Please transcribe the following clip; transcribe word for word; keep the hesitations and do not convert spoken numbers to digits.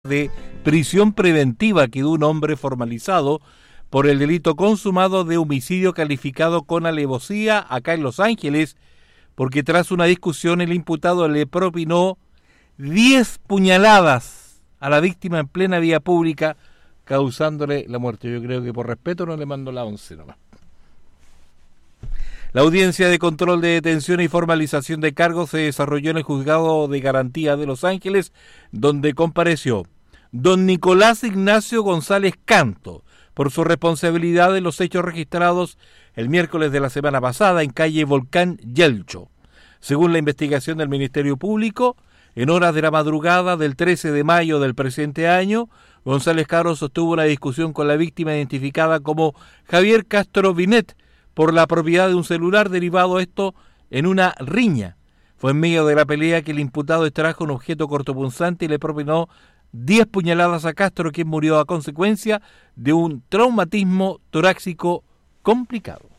de prisión preventiva quedó un hombre formalizado por el delito consumado de homicidio calificado con alevosía acá en Los Ángeles, porque tras una discusión el imputado le propinó diez puñaladas a la víctima en plena vía pública, causándole la muerte. Yo creo que por respeto no le mando la once nomás. La audiencia de control de detención y formalización de cargos se desarrolló en el Juzgado de Garantía de Los Ángeles, donde compareció don Nicolás Ignacio González Canto por su responsabilidad en los hechos registrados el miércoles de la semana pasada en calle Volcán Yelcho. Según la investigación del Ministerio Público, en horas de la madrugada del trece de mayo del presente año, González Caro sostuvo una discusión con la víctima identificada como Javier Castro Binet, por la propiedad de un celular, derivado esto en una riña. Fue en medio de la pelea que el imputado extrajo un objeto cortopunzante y le propinó diez puñaladas a Castro, quien murió a consecuencia de un traumatismo torácico complicado.